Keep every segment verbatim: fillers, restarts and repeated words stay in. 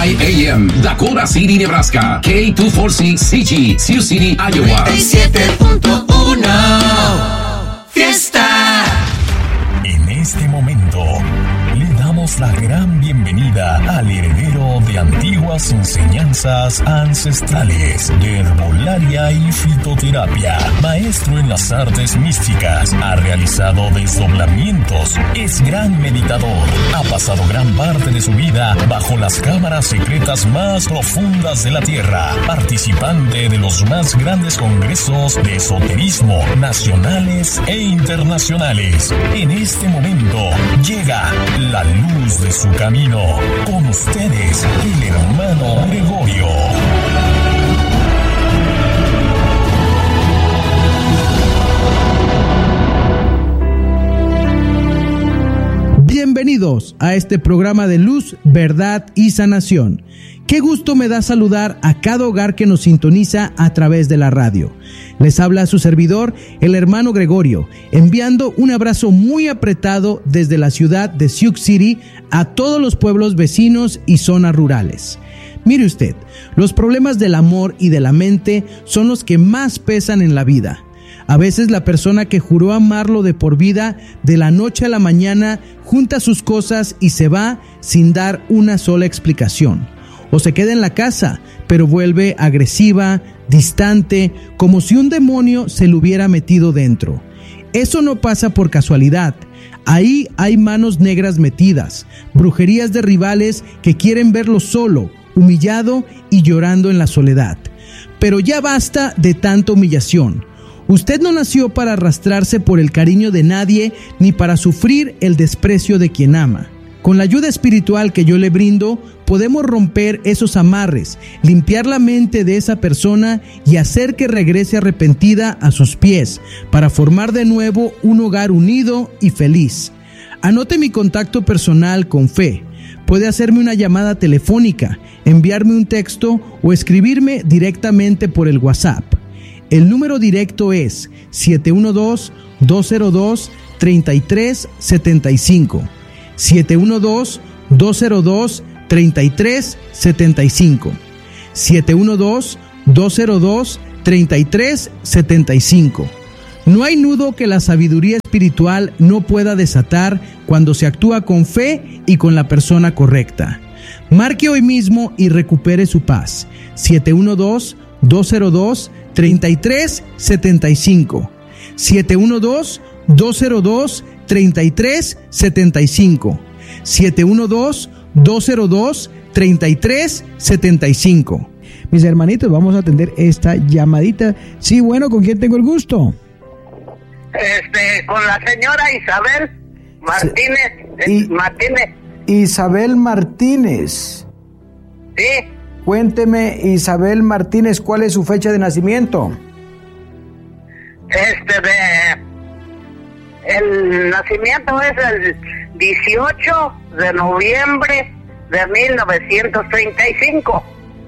I A M, Dakota City, Nebraska. K veinticuatro C C G, Sioux City, Iowa. noventa y siete punto uno Fiesta. En este momento le damos la gran bienvenida al heredero de antiguas enseñanzas ancestrales de herbolaria y fitoterapia, maestro en las artes místicas, ha realizado desdoblamientos, es gran meditador, ha pasado gran parte de su vida bajo las cámaras secretas más profundas de la tierra, participante de los más grandes congresos de esoterismo nacionales e internacionales. En este momento llega la luz de su camino. Con ustedes, el hermano Gregorio. Bienvenidos a este programa de luz, verdad y sanación. Qué gusto me da saludar a cada hogar que nos sintoniza a través de la radio. Les habla su servidor, el hermano Gregorio, enviando un abrazo muy apretado desde la ciudad de Sioux City a todos los pueblos vecinos y zonas rurales. Mire usted, los problemas del amor y de la mente son los que más pesan en la vida. A veces la persona que juró amarlo de por vida, de la noche a la mañana, junta sus cosas y se va sin dar una sola explicación. O se queda en la casa, pero vuelve agresiva, distante, como si un demonio se le hubiera metido dentro. Eso no pasa por casualidad. Ahí hay manos negras metidas, brujerías de rivales que quieren verlo solo, humillado y llorando en la soledad. Pero ya basta de tanta humillación. Usted no nació para arrastrarse por el cariño de nadie ni para sufrir el desprecio de quien ama. Con la ayuda espiritual que yo le brindo, podemos romper esos amarres, limpiar la mente de esa persona y hacer que regrese arrepentida a sus pies para formar de nuevo un hogar unido y feliz. Anote mi contacto personal con fe. Puede hacerme una llamada telefónica, enviarme un texto o escribirme directamente por el WhatsApp. El número directo es siete uno dos, dos cero dos, tres tres siete cinco. siete uno dos, dos cero dos, tres tres siete cinco. siete uno dos, dos cero dos, tres tres siete cinco. No hay nudo que la sabiduría espiritual no pueda desatar cuando se actúa con fe y con la persona correcta. Marque hoy mismo y recupere su paz. siete uno dos, dos cero dos, tres tres siete cinco. siete uno dos, dos cero dos, tres tres siete cinco. siete uno dos, dos cero dos, tres tres siete cinco. Mis hermanitos, vamos a atender esta llamadita. Sí, bueno, ¿con quién tengo el gusto? Este, con la señora Isabel Martínez. Y, Martínez. Isabel Martínez. Sí. Cuénteme, Isabel Martínez, ¿cuál es su fecha de nacimiento? Este, de... El nacimiento es el dieciocho de noviembre de mil novecientos treinta y cinco.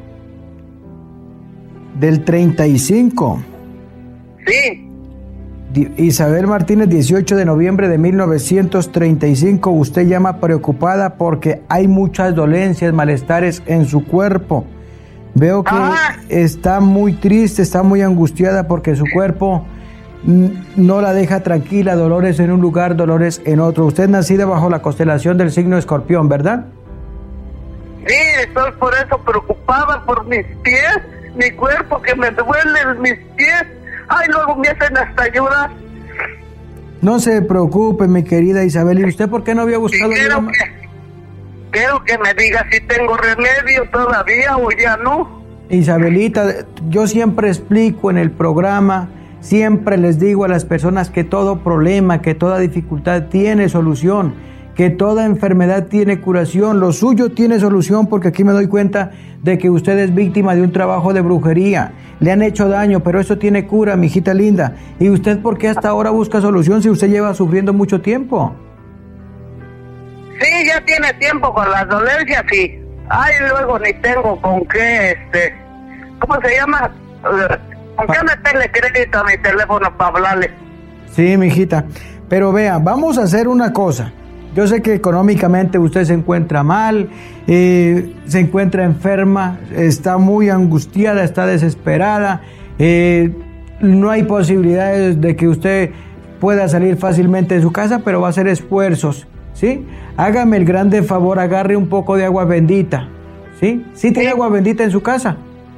Del treinta y cinco. Sí. Isabel Martínez, dieciocho de noviembre de mil novecientos treinta y cinco. Usted llama preocupada porque hay muchas dolencias, malestares en su cuerpo. Veo que ah. está muy triste, está muy angustiada porque su cuerpo no la deja tranquila, dolores en un lugar, dolores en otro. Usted es nacida bajo la constelación del signo Escorpión, ¿verdad? Sí, estoy por eso preocupada por mis pies, mi cuerpo que me duelen mis pies. Ay, luego me hacen hasta llorar. No se preocupe, mi querida Isabel. ¿Y usted por qué no había buscado? Quiero que, quiero que me diga si tengo remedio todavía o ya no. Isabelita, yo siempre explico en el programa, siempre les digo a las personas que todo problema, que toda dificultad tiene solución, que toda enfermedad tiene curación. Lo suyo tiene solución porque aquí me doy cuenta de que usted es víctima de un trabajo de brujería. Le han hecho daño, pero eso tiene cura, mi hijita linda. ¿Y usted por qué hasta ahora busca solución si usted lleva sufriendo mucho tiempo? Sí, ya tiene tiempo con las dolencias y... Ay, luego ni tengo con qué, este... ¿Cómo se llama? ¿Con qué meterle crédito a mi teléfono para hablarle? Sí, mi hijita. Pero vea, vamos a hacer una cosa. Yo sé que económicamente usted se encuentra mal, eh, se encuentra enferma, está muy angustiada, está desesperada, eh, no hay posibilidades de que usted pueda salir fácilmente de su casa, pero va a hacer esfuerzos, ¿sí? Hágame el grande favor, agarre un poco de agua bendita, ¿sí? ¿Sí tiene agua bendita en su casa?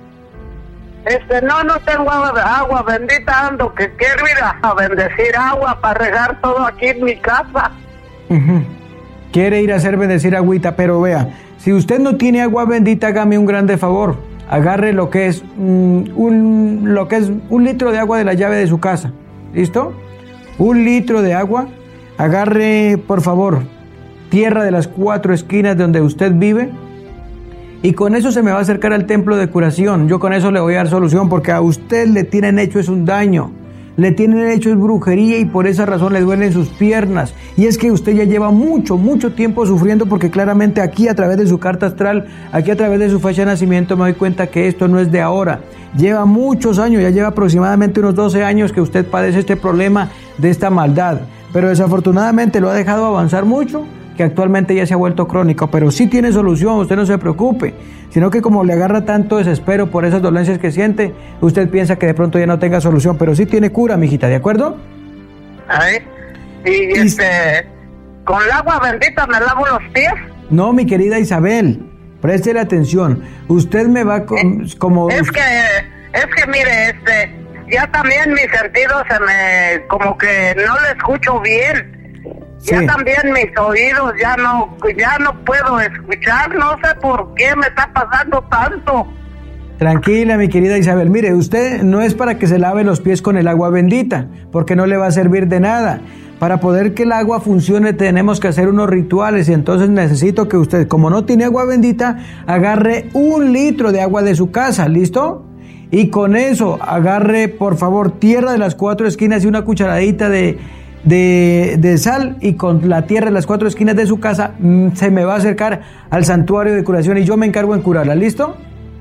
Este, no, no tengo agua, agua bendita, ando que quiero ir a bendecir agua para regar todo aquí en mi casa. Uh-huh. Quiere ir a hacer bendecir agüita, pero vea, si usted no tiene agua bendita, hágame un grande favor, agarre lo que es um, un, lo que es un litro de agua de la llave de su casa, ¿listo? Un litro de agua, agarre por favor tierra de las cuatro esquinas de donde usted vive, y con eso se me va a acercar al templo de curación. Yo con eso le voy a dar solución, porque a usted le tienen hecho es un daño, le tienen hecho es brujería, y por esa razón le duelen sus piernas. Y es que usted ya lleva mucho, mucho tiempo sufriendo, porque claramente aquí a través de su carta astral, aquí a través de su fecha de nacimiento, me doy cuenta que esto no es de ahora. Lleva muchos años, ya lleva aproximadamente unos doce años que usted padece este problema de esta maldad. Pero desafortunadamente lo ha dejado avanzar mucho, que actualmente ya se ha vuelto crónico, pero sí tiene solución, usted no se preocupe, sino que como le agarra tanto desespero por esas dolencias que siente, usted piensa que de pronto ya no tenga solución, pero sí tiene cura, mijita, ¿de acuerdo? Ay, y, y este, ¿con el agua bendita me lavo los pies? No, mi querida Isabel, préstele atención, usted me va con, eh, como... Es que, es que mire, este, ya también mis sentidos se me, como que no le escucho bien. Ya sí. También mis oídos ya no, ya no puedo escuchar, no sé por qué me está pasando tanto. Tranquila, mi querida Isabel, mire, usted no es para que se lave los pies con el agua bendita, porque no le va a servir de nada. Para poder que el agua funcione tenemos que hacer unos rituales, y entonces necesito que usted, como no tiene agua bendita, agarre un litro de agua de su casa, ¿listo? Y con eso agarre, por favor, tierra de las cuatro esquinas y una cucharadita de... De, de sal, y con la tierra de las cuatro esquinas de su casa mmm, se me va a acercar al santuario de curación y yo me encargo en curarla, ¿listo?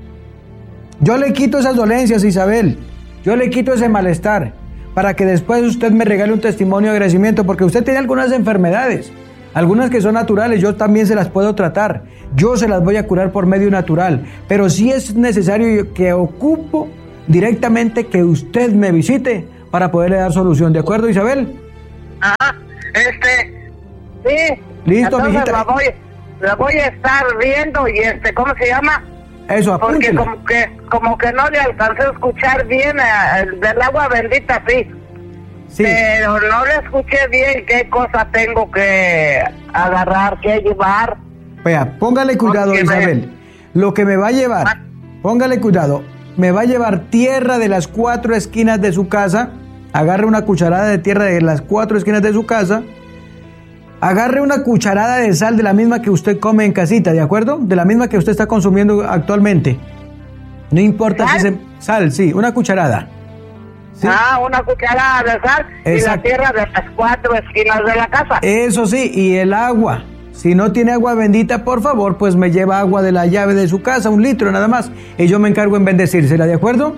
Yo le quito esas dolencias, Isabel, yo le quito ese malestar, para que después usted me regale un testimonio de agradecimiento, porque usted tiene algunas enfermedades, algunas que son naturales, yo también se las puedo tratar, yo se las voy a curar por medio natural, pero sí es necesario que ocupo directamente que usted me visite para poderle dar solución, ¿de acuerdo, Isabel? Ah, este, sí. Listo, entonces mijita. La voy, la voy a estar viendo y este, ¿cómo se llama? Eso, apúntela. Porque como que, como que no le alcancé a escuchar bien eh, del agua bendita, sí. Sí. Pero no le escuché bien qué cosa tengo que agarrar, qué llevar. Vea, póngale cuidado, Isabel. Me... Lo que me va a llevar, ah. póngale cuidado, me va a llevar tierra de las cuatro esquinas de su casa. Agarre una cucharada de tierra de las cuatro esquinas de su casa. Agarre una cucharada de sal de la misma que usted come en casita, ¿de acuerdo? De la misma que usted está consumiendo actualmente. No importa ¿Sal? si se... Sal, sí, una cucharada. ¿Sí? Ah, una cucharada de sal. Exacto. Y la tierra de las cuatro esquinas de la casa. Eso sí, y el agua. Si no tiene agua bendita, por favor, pues me lleva agua de la llave de su casa, un litro nada más. Y yo me encargo en bendecírsela, ¿de acuerdo?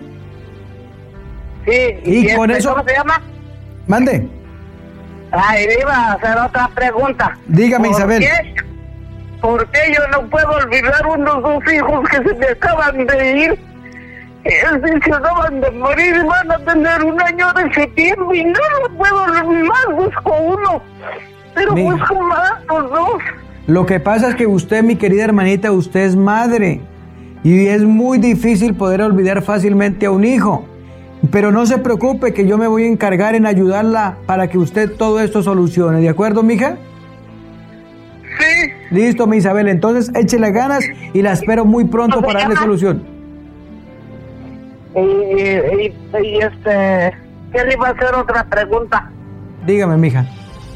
Sí, y, y con este, eso... ¿Cómo se llama? Mande. Ay, iba a hacer otra pregunta. Dígame, ¿Por Isabel. Qué, ¿Por qué yo no puedo olvidar unos dos hijos que se me acaban de ir? Ellos se acaban de morir y van a tener un año de septiembre y no lo puedo más, busco uno. Pero mi... busco más los dos. Lo que pasa es que usted, mi querida hermanita, usted es madre. Y es muy difícil poder olvidar fácilmente a un hijo. Pero no se preocupe, que yo me voy a encargar en ayudarla para que usted todo esto solucione, ¿de acuerdo, mija? Sí. Listo, mi Isabel, entonces échele ganas y la espero muy pronto para darle solución. Y, y, y este, ¿qué le iba a hacer otra pregunta? Dígame, mija.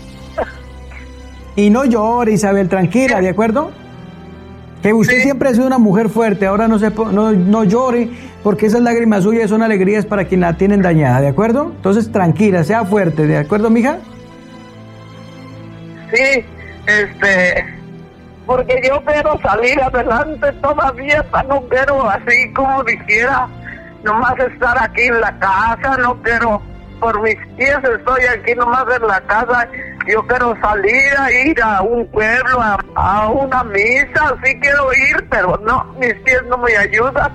Y no llore, Isabel, tranquila, ¿de acuerdo? Que usted sí. siempre ha sido una mujer fuerte, ahora no se no, no llore, porque esas lágrimas suyas son alegrías para quien la tienen dañada, ¿de acuerdo? Entonces, tranquila, sea fuerte, ¿de acuerdo, mija? Sí, este, porque yo quiero salir adelante todavía, no quiero así como dijera, nomás estar aquí en la casa, no quiero, por mis pies estoy aquí nomás en la casa, Yo quiero salir a ir a un pueblo, a, a una misa, sí quiero ir, pero no, mis pies no me ayudan.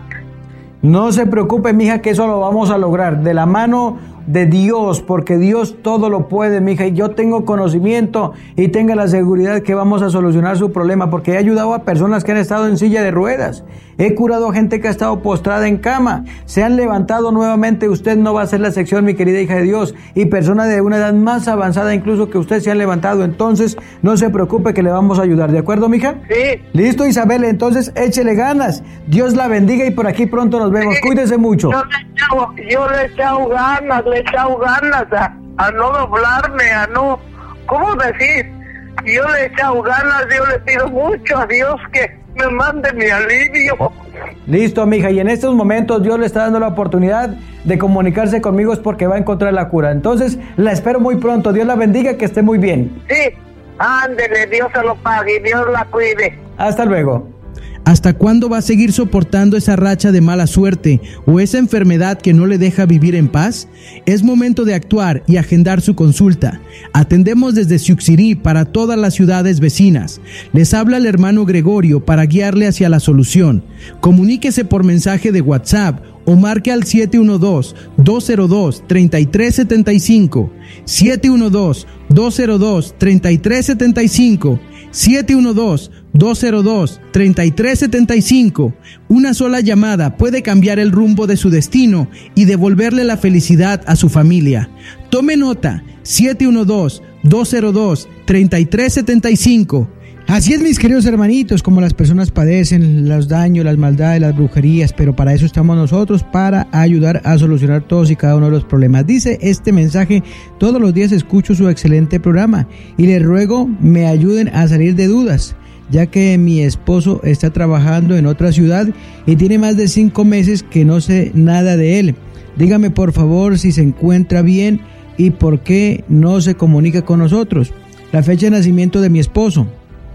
No se preocupe, mija, que eso lo vamos a lograr de la mano de Dios, porque Dios todo lo puede, mija, y yo tengo conocimiento y tenga la seguridad que vamos a solucionar su problema, porque he ayudado a personas que han estado en silla de ruedas, he curado a gente que ha estado postrada en cama, se han levantado nuevamente. Usted no va a ser la excepción, mi querida hija de Dios, y personas de una edad más avanzada incluso que usted se han levantado. Entonces no se preocupe, que le vamos a ayudar, ¿de acuerdo, mija? Sí. Listo, Isabel, entonces échele ganas, Dios la bendiga y por aquí pronto nos vemos. Sí. Cuídese mucho. Yo le he echado, yo le he echado ganas, le he echado ganas a, a no doblarme, a no, ¿cómo decir? Yo le he echado ganas, yo le pido mucho a Dios que me mande mi alivio. Listo, mija, y en estos momentos Dios le está dando la oportunidad de comunicarse conmigo, es porque va a encontrar la cura. Entonces, la espero muy pronto. Dios la bendiga, que esté muy bien. Sí, ándele, Dios se lo pague, Dios la cuide. Hasta luego. ¿Hasta cuándo va a seguir soportando esa racha de mala suerte o esa enfermedad que no le deja vivir en paz? Es momento de actuar y agendar su consulta. Atendemos desde Siuxirí para todas las ciudades vecinas. Les habla el hermano Gregorio para guiarle hacia la solución. Comuníquese por mensaje de WhatsApp o marque al siete uno dos, dos cero dos, tres tres siete cinco, siete uno dos, dos cero dos, tres tres siete cinco, siete uno dos, dos cero dos, tres tres siete cinco. Una sola llamada puede cambiar el rumbo de su destino y devolverle la felicidad a su familia. Tome nota, siete uno dos, dos cero dos, tres tres siete cinco. Así es, mis queridos hermanitos, como las personas padecen los daños, las maldades, las brujerías, pero para eso estamos nosotros, para ayudar a solucionar todos y cada uno de los problemas. Dice este mensaje: todos los días escucho su excelente programa y les ruego me ayuden a salir de dudas, ya que mi esposo está trabajando en otra ciudad y tiene más de cinco meses que no sé nada de él. Dígame por favor si se encuentra bien y por qué no se comunica con nosotros. La fecha de nacimiento de mi esposo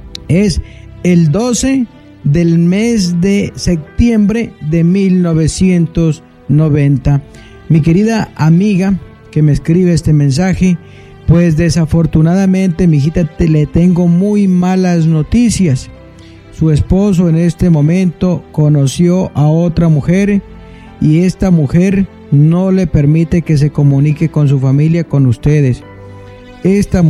es el doce del mes de septiembre de mil novecientos noventa. Mi querida amiga que me escribe este mensaje, pues desafortunadamente, mi hijita, te, le tengo muy malas noticias. Su esposo en este momento conoció a otra mujer y esta mujer no le permite que se comunique con su familia, con ustedes. Esta